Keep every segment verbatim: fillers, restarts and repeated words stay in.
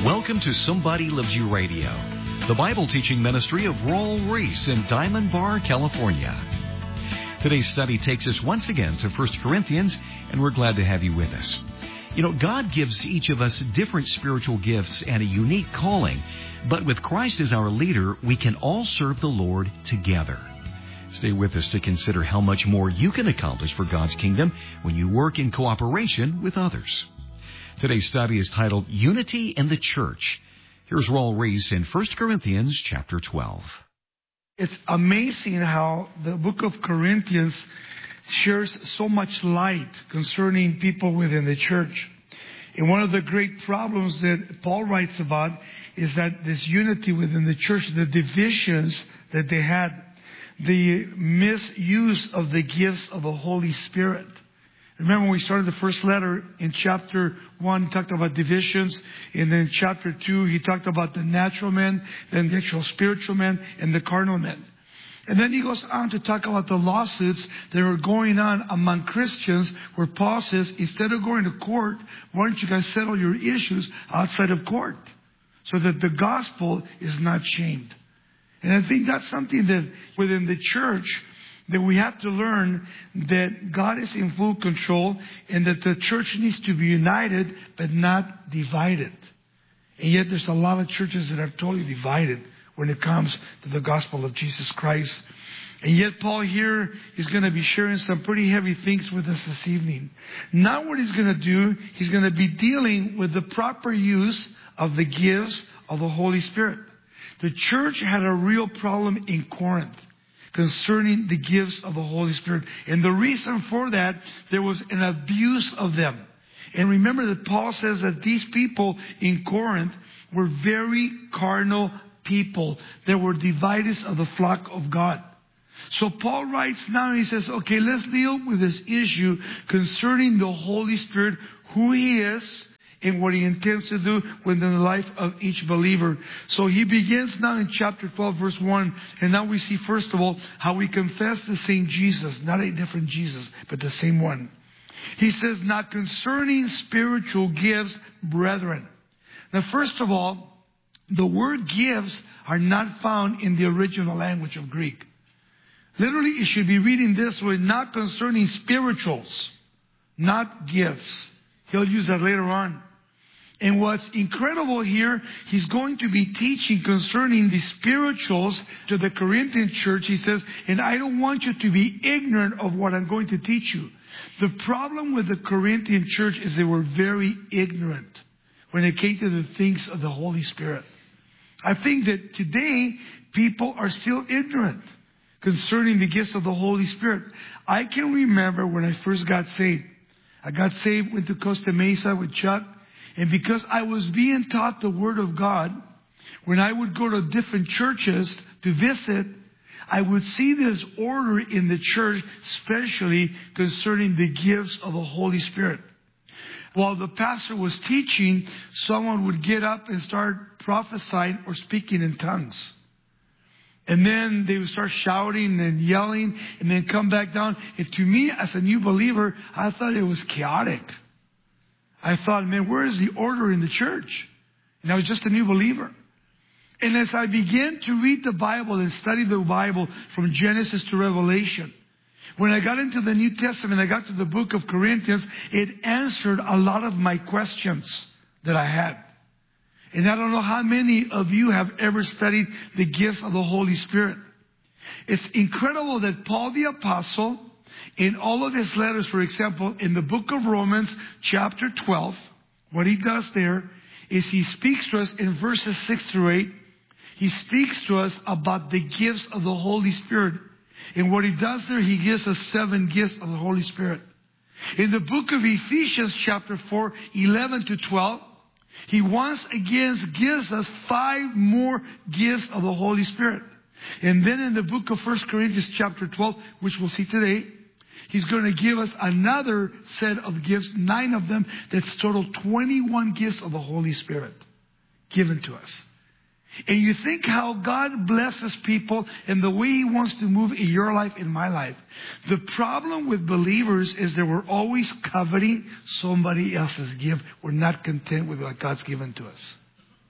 Welcome to Somebody Loves You Radio, the Bible teaching ministry of Raul Ries in Diamond Bar, California. Today's study takes us once again to First Corinthians, and we're glad to have you with us. You know, God gives each of us different spiritual gifts and a unique calling, but with Christ as our leader, we can all serve the Lord together. Stay with us to consider how much more you can accomplish for God's kingdom when you work in cooperation with others. Today's study is titled Unity in the Church. Here's Raul Ries in First Corinthians chapter twelve. It's amazing how the book of Corinthians shares so much light concerning people within the church. And one of the great problems that Paul writes about is that this unity within the church, the divisions that they had, the misuse of the gifts of the Holy Spirit. Remember when we started the first letter in chapter one, he talked about divisions. And then chapter two, he talked about the natural man, then the actual spiritual man, and the carnal man. And then he goes on to talk about the lawsuits that were going on among Christians, where Paul says, instead of going to court, why don't you guys settle your issues outside of court, so that the gospel is not shamed. And I think that's something that within the church, that we have to learn that God is in full control and that the church needs to be united but not divided. And yet there's a lot of churches that are totally divided when it comes to the gospel of Jesus Christ. And yet Paul here is going to be sharing some pretty heavy things with us this evening. Now what he's going to do, he's going to be dealing with the proper use of the gifts of the Holy Spirit. The church had a real problem in Corinth concerning the gifts of the Holy Spirit. And the reason for that, there was an abuse of them. And remember that Paul says that these people in Corinth were very carnal people. They were dividers of the flock of God. So Paul writes now and he says, okay, let's deal with this issue concerning the Holy Spirit, who He is, and what He intends to do within the life of each believer. So he begins now in chapter twelve, verse one. And now we see, first of all, how we confess the same Jesus, not a different Jesus, but the same one. He says, now concerning spiritual gifts, brethren. Now, first of all, the word gifts are not found in the original language of Greek. Literally, you should be reading this way, not concerning spirituals, not gifts. He'll use that later on. And what's incredible here, he's going to be teaching concerning the spirituals to the Corinthian church. He says, and I don't want you to be ignorant of what I'm going to teach you. The problem with the Corinthian church is they were very ignorant when it came to the things of the Holy Spirit. I think that today, people are still ignorant concerning the gifts of the Holy Spirit. I can remember when I first got saved. I got saved, went to Costa Mesa with Chuck. And because I was being taught the Word of God, when I would go to different churches to visit, I would see this order in the church, especially concerning the gifts of the Holy Spirit. While the pastor was teaching, someone would get up and start prophesying or speaking in tongues. And then they would start shouting and yelling and then come back down. And to me, as a new believer, I thought it was chaotic. I thought, man, where is the order in the church? And I was just a new believer. And as I began to read the Bible and study the Bible from Genesis to Revelation, when I got into the New Testament, I got to the book of Corinthians, it answered a lot of my questions that I had. And I don't know how many of you have ever studied the gifts of the Holy Spirit. It's incredible that Paul the Apostle, in all of his letters, for example, in the book of Romans, chapter twelve, what he does there is he speaks to us in verses six through eight. He speaks to us about the gifts of the Holy Spirit. And what he does there, he gives us seven gifts of the Holy Spirit. In the book of Ephesians, chapter four, eleven to twelve, he once again gives us five more gifts of the Holy Spirit. And then in the book of First Corinthians, chapter twelve, which we'll see today, he's going to give us another set of gifts, nine of them, that's total twenty-one gifts of the Holy Spirit given to us. And you think how God blesses people and the way He wants to move in your life, in my life. The problem with believers is that we're always coveting somebody else's gift. We're not content with what God's given to us.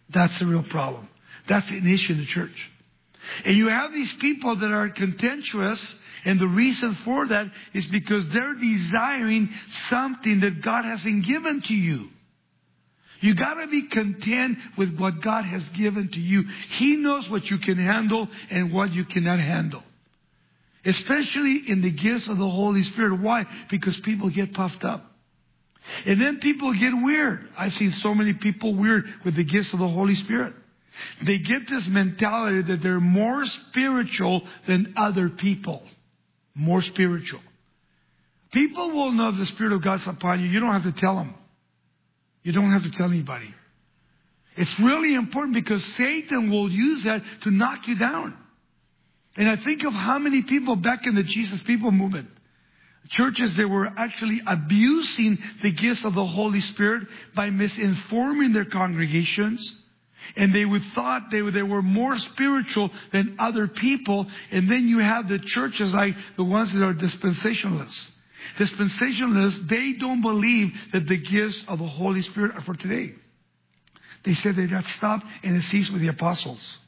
That's the real problem. That's an issue in the church. And you have these people that are contentious, and the reason for that is because they're desiring something that God hasn't given to you. You got to be content with what God has given to you. He knows what you can handle and what you cannot handle. Especially in the gifts of the Holy Spirit. Why? Because people get puffed up. And then people get weird. I've seen so many people weird with the gifts of the Holy Spirit. They get this mentality that they're more spiritual than other people. More spiritual. People will know the Spirit of God's upon you. You don't have to tell them. You don't have to tell anybody. It's really important because Satan will use that to knock you down. And I think of how many people back in the Jesus People movement, churches that were actually abusing the gifts of the Holy Spirit by misinforming their congregations. And they would thought they were, they were more spiritual than other people. And then you have the churches like the ones that are dispensationalists. Dispensationalists, they don't believe that the gifts of the Holy Spirit are for today. They said they got stopped and it ceased with the apostles.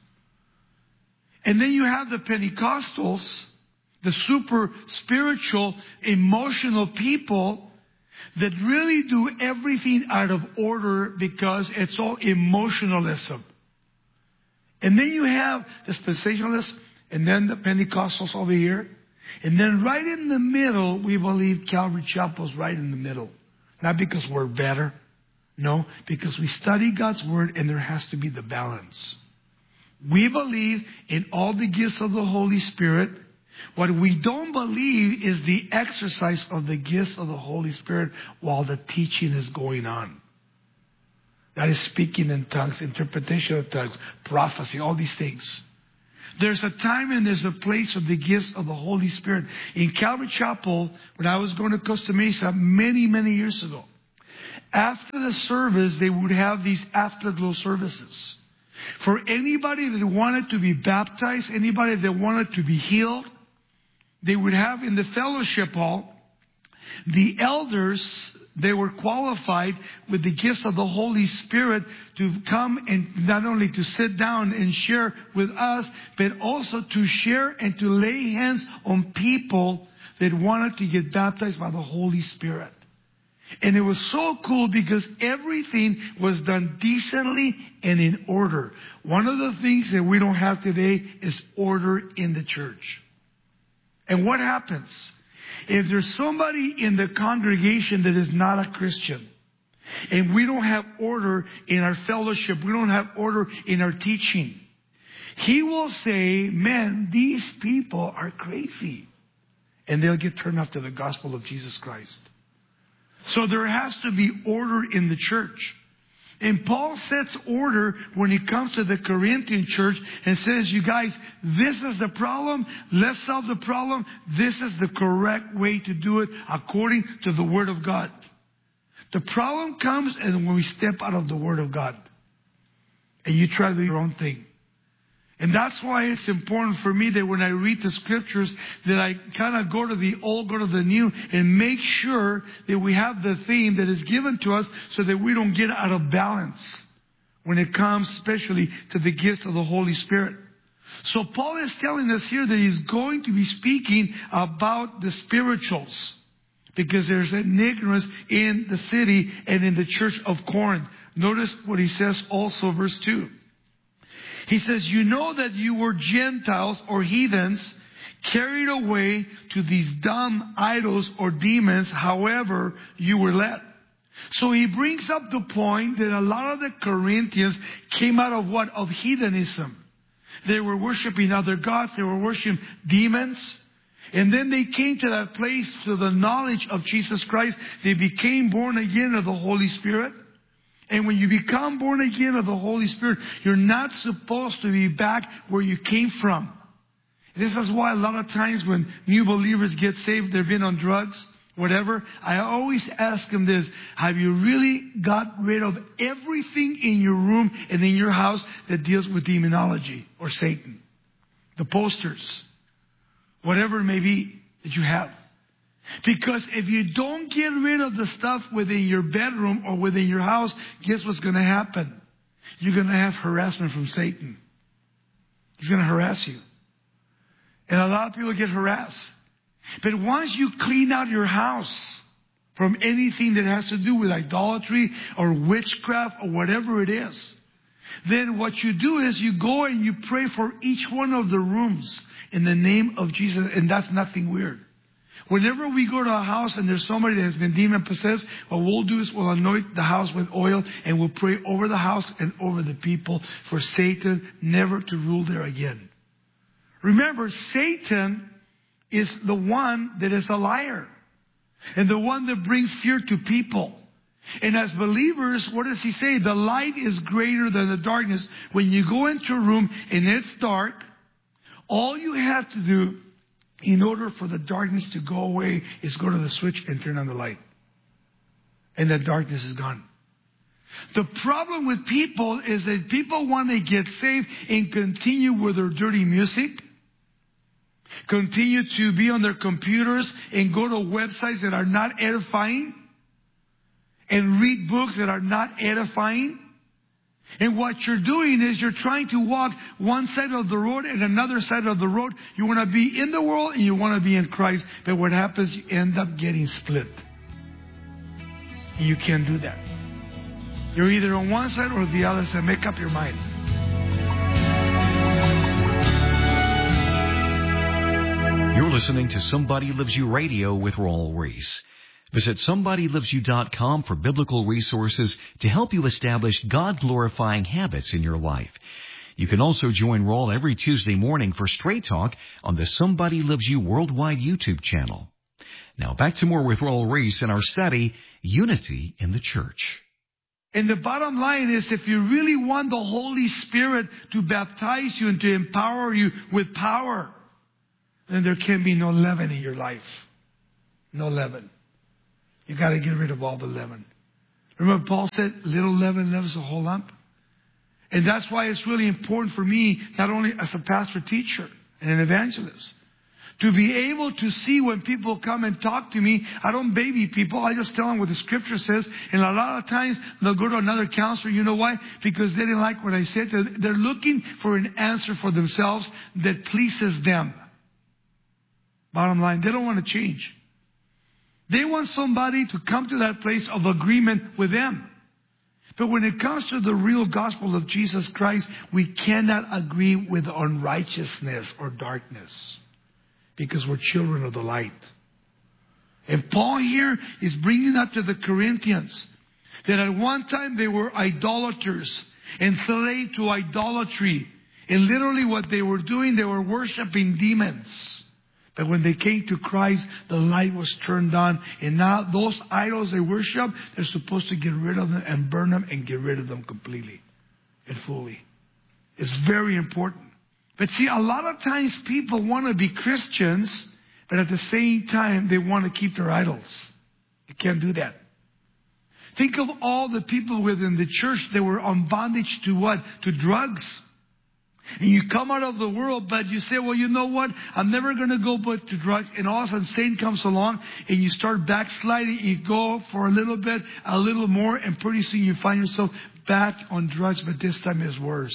And then you have the Pentecostals, the super spiritual, emotional people that really do everything out of order because it's all emotionalism. And then you have the dispensationalists and then the Pentecostals over here. And then right in the middle, we believe Calvary Chapel's right in the middle. Not because we're better. No, because we study God's Word and there has to be the balance. We believe in all the gifts of the Holy Spirit. What we don't believe is the exercise of the gifts of the Holy Spirit while the teaching is going on. That is speaking in tongues, interpretation of tongues, prophecy, all these things. There's a time and there's a place for the gifts of the Holy Spirit. In Calvary Chapel, when I was going to Costa Mesa many, many years ago, after the service, they would have these afterglow services. For anybody that wanted to be baptized, anybody that wanted to be healed, they would have in the fellowship hall, the elders, they were qualified with the gifts of the Holy Spirit to come and not only to sit down and share with us, but also to share and to lay hands on people that wanted to get baptized by the Holy Spirit. And it was so cool because everything was done decently and in order. One of the things that we don't have today is order in the church. And what happens? If there's somebody in the congregation that is not a Christian, and we don't have order in our fellowship, we don't have order in our teaching, he will say, man, these people are crazy. And they'll get turned off to the gospel of Jesus Christ. So there has to be order in the church. And Paul sets order when he comes to the Corinthian church and says, you guys, this is the problem. Let's solve the problem. This is the correct way to do it according to the Word of God. The problem comes when we step out of the Word of God and you try to do your own thing. And that's why it's important for me that when I read the scriptures that I kind of go to the old, go to the new, and make sure that we have the theme that is given to us so that we don't get out of balance when it comes especially to the gifts of the Holy Spirit. So Paul is telling us here that he's going to be speaking about the spirituals because there's an ignorance in the city and in the church of Corinth. Notice what he says also, verse two. He says, you know that you were Gentiles or heathens carried away to these dumb idols or demons, however you were led. So he brings up the point that a lot of the Corinthians came out of what? Of heathenism. They were worshiping other gods. They were worshiping demons. And then they came to that place to the knowledge of Jesus Christ. They became born again of the Holy Spirit. And when you become born again of the Holy Spirit, you're not supposed to be back where you came from. This is why a lot of times when new believers get saved, they've been on drugs, whatever. I always ask them this: have you really got rid of everything in your room and in your house that deals with demonology or Satan? The posters, whatever it may be that you have. Because if you don't get rid of the stuff within your bedroom or within your house, guess what's going to happen? you're going to have harassment from Satan. He's going to harass you. And a lot of people get harassed. But once you clean out your house from anything that has to do with idolatry or witchcraft or whatever it is, then what you do is you go and you pray for each one of the rooms in the name of Jesus. And that's nothing weird. Whenever we go to a house and there's somebody that has been demon possessed, what we'll do is we'll anoint the house with oil and we'll pray over the house and over the people for Satan never to rule there again. Remember, Satan is the one that is a liar and the one that brings fear to people. And as believers, what does he say? The light is greater than the darkness. When you go into a room and it's dark, all you have to do in order for the darkness to go away is go to the switch and turn on the light. And the darkness is gone. The problem with people is that people want to get saved and continue with their dirty music, continue to be on their computers and go to websites that are not edifying, and read books that are not edifying. And what you're doing is you're trying to walk one side of the road and another side of the road. You want to be in the world and you want to be in Christ. But what happens, you end up getting split. And you can't do that. You're either on one side or the other side. Make up your mind. You're listening to Somebody Loves You Radio with Raul Reese. Visit somebody lives you dot com for biblical resources to help you establish God-glorifying habits in your life. You can also join Raul every Tuesday morning for Straight Talk on the Somebody Loves You Worldwide YouTube channel. Now back to more with Raul Reese in our study, Unity in the Church. And the bottom line is, if you really want the Holy Spirit to baptize you and to empower you with power, then there can be no leaven in your life. No leaven. You got to get rid of all the leaven. Remember Paul said, little leaven leavens the whole lump? And that's why it's really important for me, not only as a pastor teacher and an evangelist, to be able to see when people come and talk to me. I don't baby people. I just tell them what the scripture says. And a lot of times they'll go to another counselor. You know why? Because they didn't like what I said. They're looking for an answer for themselves that pleases them. Bottom line, they don't want to change. They want somebody to come to that place of agreement with them. But when it comes to the real gospel of Jesus Christ, we cannot agree with unrighteousness or darkness because we're children of the light. And Paul here is bringing up to the Corinthians that at one time they were idolaters, enslaved to idolatry. And literally what they were doing, they were worshiping demons. But when they came to Christ, the light was turned on. And now those idols they worship, they're supposed to get rid of them and burn them and get rid of them completely and fully. It's very important. But see, a lot of times people want to be Christians, but at the same time, they want to keep their idols. You can't do that. Think of all the people within the church that were on bondage to what? To drugs. And you come out of the world, but you say, well, you know what? I'm never going to go but to drugs. And all of a sudden, Satan comes along and you start backsliding. You go for a little bit, a little more, and pretty soon you find yourself back on drugs, but this time it's worse.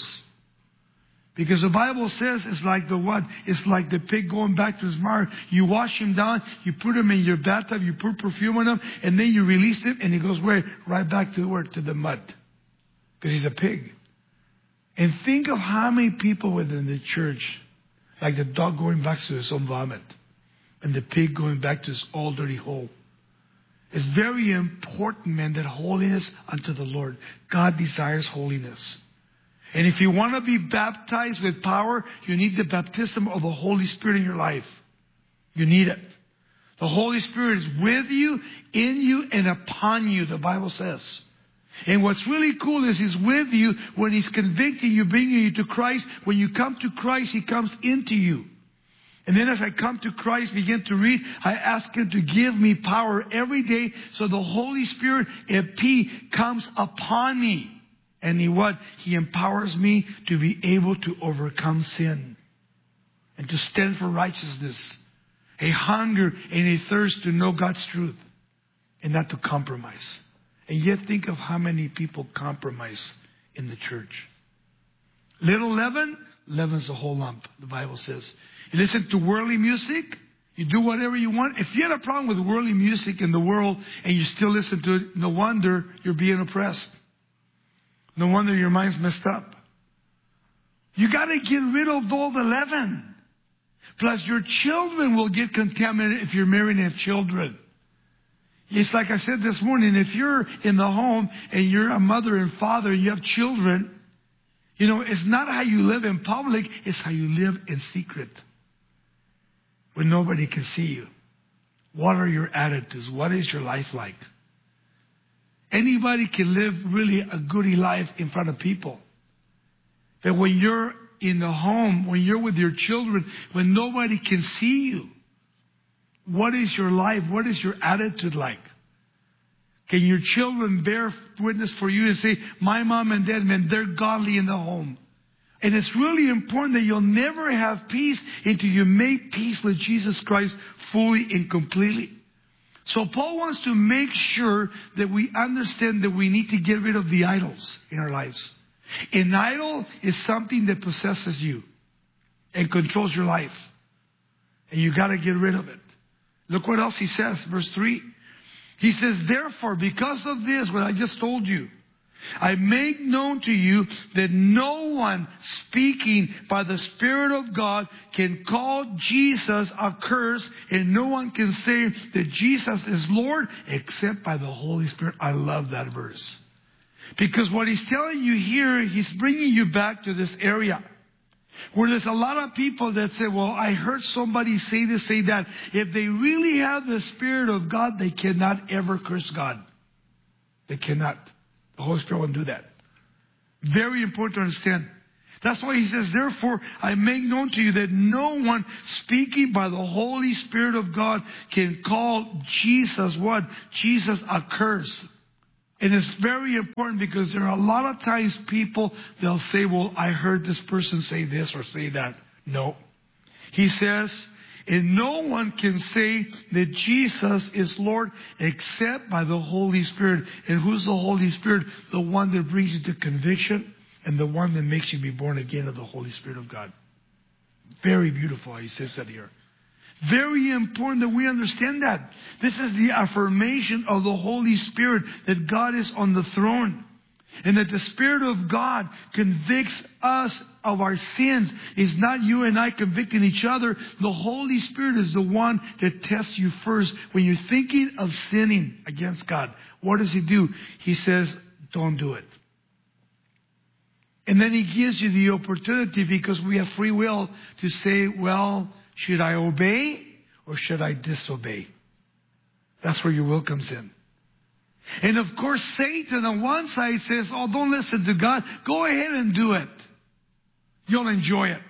Because the Bible says it's like the what? It's like the pig going back to his mire. You wash him down, you put him in your bathtub, you put perfume on him, and then you release him, and he goes where? Right back to where? To the mud. Because he's a pig. And think of how many people within the church, like the dog going back to his own vomit, and the pig going back to his old dirty hole. It's very important, man, that holiness unto the Lord. God desires holiness. And if you want to be baptized with power, you need the baptism of the Holy Spirit in your life. You need it. The Holy Spirit is with you, in you, and upon you, the Bible says. And what's really cool is He's with you when He's convicting you, bringing you to Christ. When you come to Christ, He comes into you. And then as I come to Christ, begin to read, I ask Him to give me power every day so the Holy Spirit, if He comes upon me. And He what? He empowers me to be able to overcome sin and to stand for righteousness. A hunger and a thirst to know God's truth and not to compromise. And yet think of how many people compromise in the church. Little leaven, leaven's a whole lump, the Bible says. You listen to worldly music, you do whatever you want. If you had a problem with worldly music in the world and you still listen to it, no wonder you're being oppressed. No wonder your mind's messed up. You got to get rid of all the leaven. Plus, your children will get contaminated if you're married and have children. It's like I said this morning, if you're in the home and you're a mother and father, you have children, you know, it's not how you live in public, it's how you live in secret. When nobody can see you. What are your attitudes? What is your life like? Anybody can live really a goody life in front of people. But when you're in the home, when you're with your children, when nobody can see you, what is your life? What is your attitude like? Can your children bear witness for you and say, my mom and dad, man, they're godly in the home? And it's really important that you'll never have peace until you make peace with Jesus Christ fully and completely. So Paul wants to make sure that we understand that we need to get rid of the idols in our lives. An idol is something that possesses you and controls your life. And you got to get rid of it. Look what else he says, verse three. He says, therefore, because of this, what I just told you, I make known to you that no one speaking by the Spirit of God can call Jesus accursed, and no one can say that Jesus is Lord except by the Holy Spirit. I love that verse. Because what he's telling you here, he's bringing you back to this area where there's a lot of people that say, well, I heard somebody say this, say that. If they really have the Spirit of God, they cannot ever curse God. They cannot. The Holy Spirit won't do that. Very important to understand. That's why he says, therefore, I make known to you that no one speaking by the Holy Spirit of God can call Jesus what? Jesus accursed. And it's very important because there are a lot of times people, they'll say, well, I heard this person say this or say that. No. He says, and no one can say that Jesus is Lord except by the Holy Spirit. And who's the Holy Spirit? The one that brings you to conviction and the one that makes you be born again of the Holy Spirit of God. Very beautiful, he says that here. Very important that we understand that. This is the affirmation of the Holy Spirit that God is on the throne. And that the Spirit of God convicts us of our sins. It's not you and I convicting each other. The Holy Spirit is the one that tests you first. When you're thinking of sinning against God, what does He do? He says, don't do it. And then He gives you the opportunity, because we have free will, to say, well, should I obey or should I disobey? That's where your will comes in. And of course, Satan on one side says, oh, don't listen to God. Go ahead and do it. You'll enjoy it.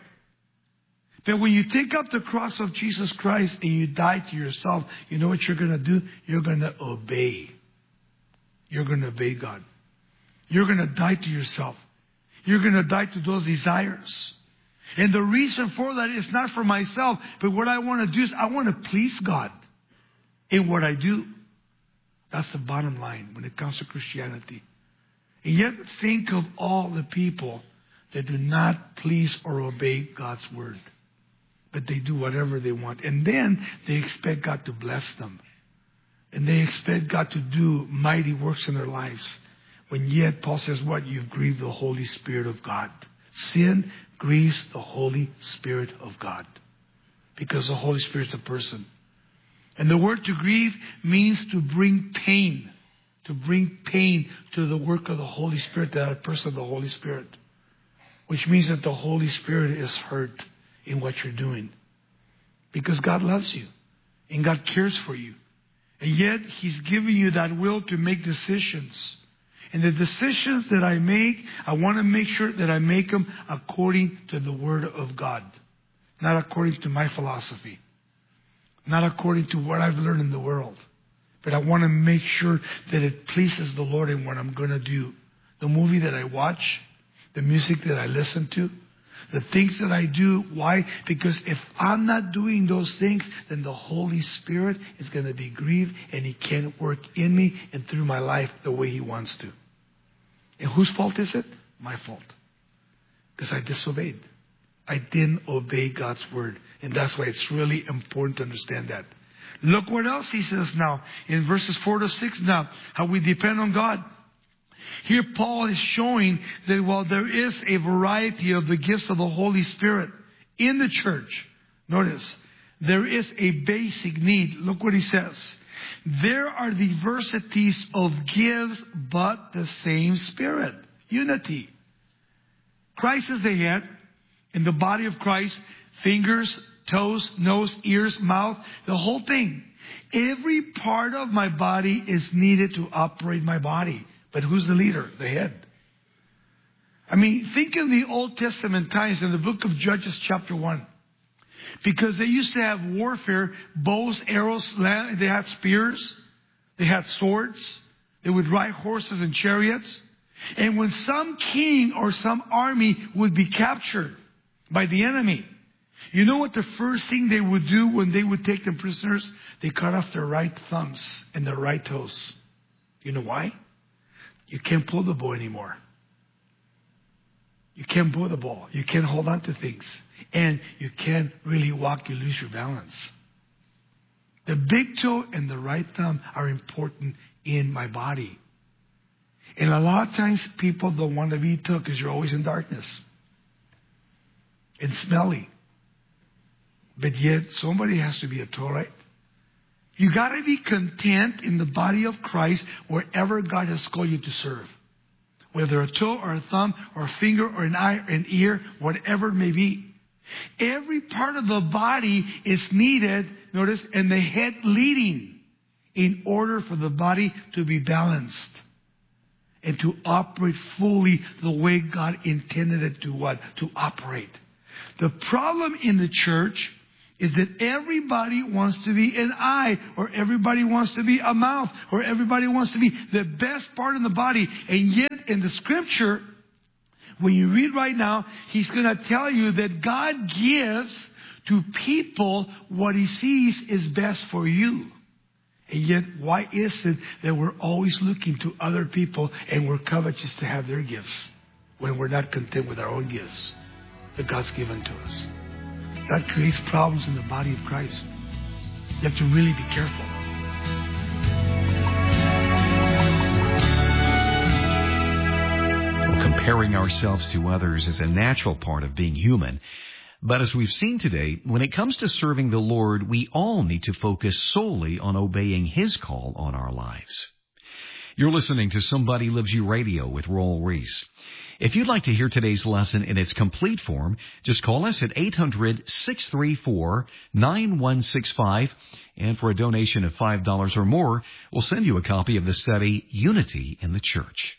But when you take up the cross of Jesus Christ and you die to yourself, you know what you're going to do? You're going to obey. You're going to obey God. You're going to die to yourself. You're going to die to those desires. And the reason for that is not for myself, but what I want to do is I want to please God in what I do. That's the bottom line when it comes to Christianity. And yet think of all the people that do not please or obey God's word. But they do whatever they want. And then they expect God to bless them. And they expect God to do mighty works in their lives. When yet Paul says, what? You've grieved the Holy Spirit of God. Sin grieves the Holy Spirit of God. Because the Holy Spirit is a person. And the word to grieve means to bring pain. To bring pain to the work of the Holy Spirit, to that person of the Holy Spirit. Which means that the Holy Spirit is hurt in what you're doing. Because God loves you. And God cares for you. And yet He's giving you that will to make decisions. And the decisions that I make, I want to make sure that I make them according to the Word of God. Not according to my philosophy. Not according to what I've learned in the world. But I want to make sure that it pleases the Lord in what I'm going to do. The movie that I watch, the music that I listen to, the things that I do. Why? Because if I'm not doing those things, then the Holy Spirit is going to be grieved and He can't work in me and through my life the way He wants to. And whose fault is it? My fault. Because I disobeyed. I didn't obey God's word. And that's why it's really important to understand that. Look what else he says now in verses four to six now, how we depend on God. Here Paul is showing that while there is a variety of the gifts of the Holy Spirit in the church, notice, there is a basic need. Look what he says. There are diversities of gifts, but the same Spirit. Unity. Christ is the head. In the body of Christ, fingers, toes, nose, ears, mouth, the whole thing. Every part of my body is needed to operate my body. But who's the leader? The head. I mean, think of the Old Testament times in the book of Judges chapter one. Because they used to have warfare, bows, arrows, they had spears, they had swords, they would ride horses and chariots. And when some king or some army would be captured by the enemy, you know what the first thing they would do when they would take them prisoners? They cut off their right thumbs and their right toes. You know why? You can't pull the bow anymore. You can't pull the ball. You can't hold on to things. And you can't really walk. You lose your balance. The big toe and the right thumb are important in my body. And a lot of times people don't want to be took because you're always in darkness. And smelly. But yet somebody has to be a toe, right? You got to be content in the body of Christ wherever God has called you to serve. Whether a toe or a thumb or a finger or an eye or an ear, whatever it may be. Every part of the body is needed, notice, and the head leading in order for the body to be balanced and to operate fully the way God intended it to what? To operate. The problem in the church is that everybody wants to be an eye, or everybody wants to be a mouth, or everybody wants to be the best part in the body. And yet in the scripture, when you read right now, he's going to tell you that God gives to people what he sees is best for you. And yet, why is it that we're always looking to other people and we're covetous to have their gifts when we're not content with our own gifts that God's given to us? That creates problems in the body of Christ. You have to really be careful. Well, comparing ourselves to others is a natural part of being human. But as we've seen today, when it comes to serving the Lord, we all need to focus solely on obeying His call on our lives. You're listening to Somebody Loves You Radio with Roel Reese. If you'd like to hear today's lesson in its complete form, just call us at eight hundred, six three four, nine one six five, and for a donation of five dollars or more, we'll send you a copy of the study, Unity in the Church.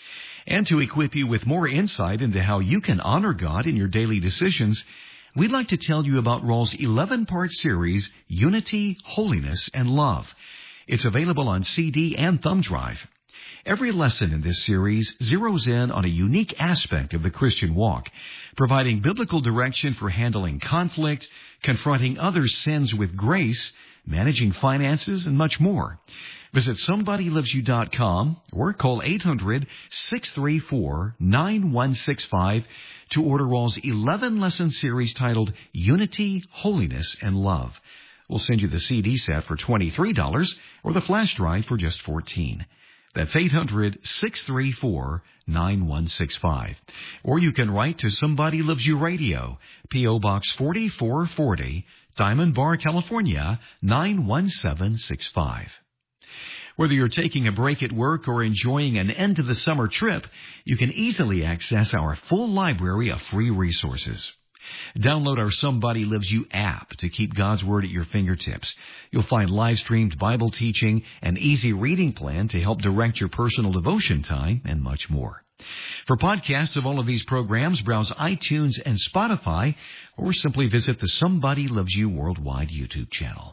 And to equip you with more insight into how you can honor God in your daily decisions, we'd like to tell you about Roel's eleven-part series, Unity, Holiness, and Love. It's available on C D and thumb drive. Every lesson in this series zeroes in on a unique aspect of the Christian walk, providing biblical direction for handling conflict, confronting others' sins with grace, managing finances, and much more. Visit somebody loves you dot com or call eight hundred, six three four, nine one six five to order Roel's eleven-lesson series titled Unity, Holiness, and Love. We'll send you the C D set for twenty-three dollars or the flash drive for just fourteen dollars. That's eight hundred, six three four, nine one six five. Or you can write to Somebody Loves You Radio, P O Box forty-four forty, Diamond Bar, California, nine one seven six five. Whether you're taking a break at work or enjoying an end-of-the-summer trip, you can easily access our full library of free resources. Download our Somebody Loves You app to keep God's Word at your fingertips. You'll find live-streamed Bible teaching, an easy reading plan to help direct your personal devotion time, and much more. For podcasts of all of these programs, browse iTunes and Spotify, or simply visit the Somebody Loves You Worldwide YouTube channel.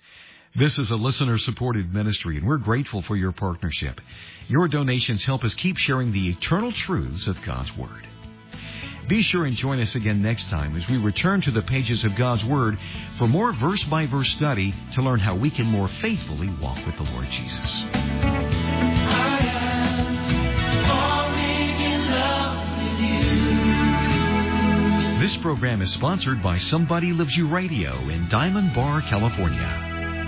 This is a listener-supported ministry, and we're grateful for your partnership. Your donations help us keep sharing the eternal truths of God's Word. Be sure and join us again next time as we return to the pages of God's Word for more verse-by-verse study to learn how we can more faithfully walk with the Lord Jesus. I am falling in love. program is sponsored by Somebody Loves You Radio in Diamond Bar, California.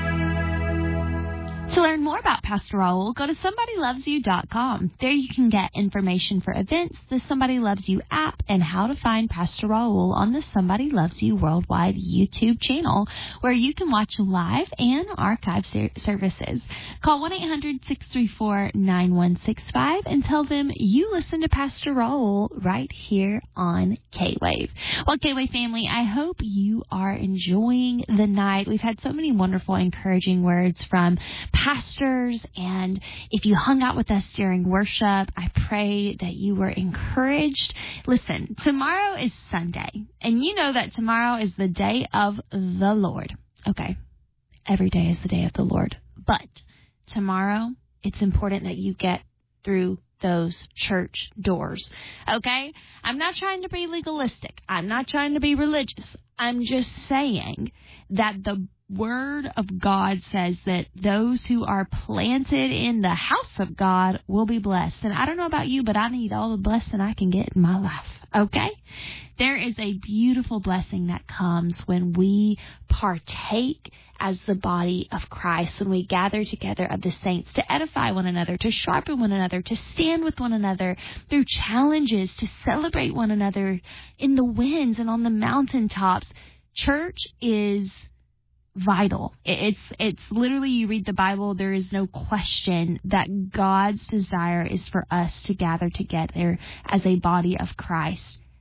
To learn more about Pastor Raul, go to somebody loves you dot com. There you can get information for events, the Somebody Loves You app, and how to find Pastor Raul on the Somebody Loves You Worldwide YouTube channel, where you can watch live and archive ser- services. Call one eight hundred six three four nine one six five and tell them you listen to Pastor Raul right here on K-Wave. Well, K-Wave family, I hope you are enjoying the night. We've had so many wonderful, encouraging words from pastors, and if you hung out with us during worship, I pray that you were encouraged. Listen, tomorrow is Sunday, and you know that tomorrow is the day of the Lord. Okay, every day is the day of the Lord, but tomorrow, it's important that you get through those church doors, okay? I'm not trying to be legalistic. I'm not trying to be religious. I'm just saying that the Word of God says that those who are planted in the house of God will be blessed. And I don't know about you, but I need all the blessing I can get in my life, okay? There is a beautiful blessing that comes when we partake as the body of Christ, when we gather together of the saints to edify one another, to sharpen one another, to stand with one another through challenges, to celebrate one another in the winds and on the mountaintops. Church is vital. It's it's literally, you read the Bible, there is no question that God's desire is for us to gather together as a body of Christ.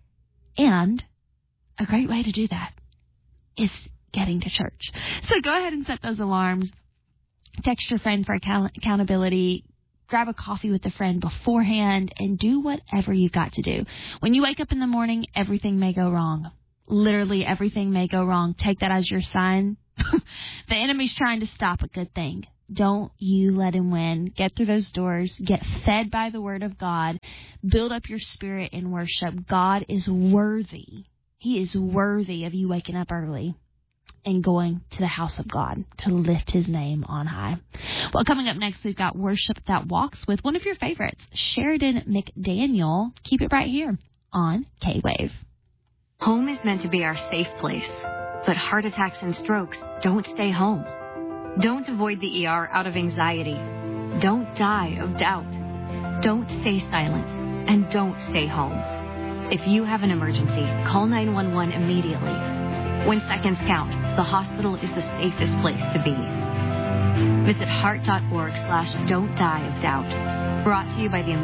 And a great way to do that is getting to church. So go ahead and set those alarms. Text your friend for account- accountability. Grab a coffee with a friend beforehand and do whatever you've got to do. When you wake up in the morning, everything may go wrong. Literally everything may go wrong. Take that as your sign. The enemy's trying to stop a good thing. Don't you let him win. Get through those doors. Get fed by the Word of God. Build up your spirit in worship. God is worthy. He is worthy of you waking up early and going to the house of God to lift His name on high. Well, coming up next, we've got Worship That Walks with one of your favorites, Sheridan McDaniel. Keep it right here on K-Wave. Home is meant to be our safe place. But heart attacks and strokes don't stay home. Don't avoid the E R out of anxiety. Don't die of doubt. Don't stay silent. And don't stay home. If you have an emergency, call nine one one immediately. When seconds count, the hospital is the safest place to be. Visit heart dot org slash don't die of doubt. Brought to you by the